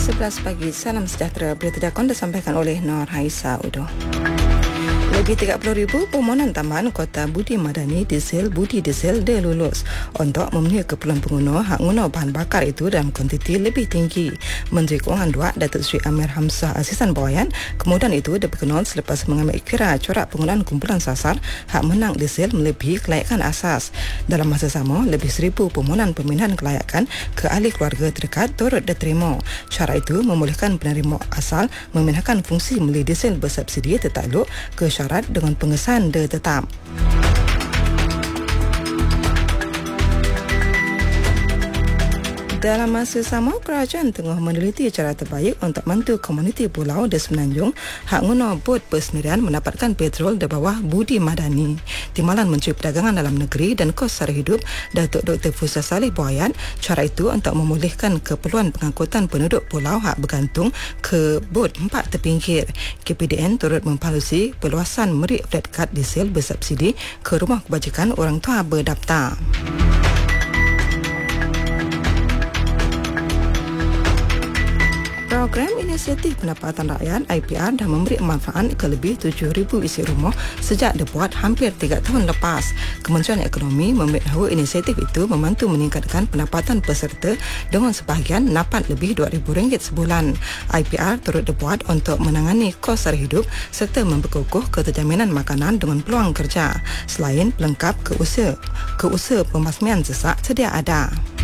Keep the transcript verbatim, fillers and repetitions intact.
sebelas pagi, salam sejahtera. Berita dakon disampaikan oleh Nur Haisa Udo. Lebih tiga puluh ribu permohonan tambahan Kota Budi Madani diesel Budi Diesel dilulus untuk memenuhi keperluan pengguna hak guna bahan bakar itu dalam kuantiti lebih tinggi. Menteri Kewangan dua Datuk Seri Amir Hamzah Azizan Bawayan kemudian itu diperkenal selepas mengambil kira corak penggunaan kumpulan sasar hak menang diesel melebihi kelayakan asas. Dalam masa sama, lebih seribu permohonan pemindahan kelayakan ke ahli keluarga terdekat turut diterima. Cara itu membolehkan penerima asal memindahkan fungsi membeli diesel bersubsidi tertakluk ke syarat dengan pengesahan de tetap. Dalam masa sama, kerajaan tengah meneliti cara terbaik untuk membantu komuniti pulau di Semenanjung hak guna bot persendirian mendapatkan petrol di bawah Budi Madani. Timbalan Menteri Perdagangan Dalam Negeri dan Kos Sara Hidup Datuk Doktor Fuzza Saleh Bawayan, cara itu untuk memulihkan keperluan pengangkutan penduduk pulau hak bergantung ke bot empat terpinggir. K P D N turut mempalusi perluasan merik flat card diesel bersubsidi ke rumah kebajikan orang tua berdaftar. Program Inisiatif Pendapatan Rakyat I P R dah memberi manfaat ke lebih tujuh ribu isi rumah sejak dibuat hampir tiga tahun lepas. Kementerian Ekonomi memberitahu inisiatif itu membantu meningkatkan pendapatan peserta dengan sebahagian dapat lebih dua ribu ringgit sebulan. I P R turut dibuat untuk menangani kos sara hidup serta memperkukuh keterjaminan makanan dengan peluang kerja. Selain pelengkap keusaha, keusaha pembasmian sesak sedia ada.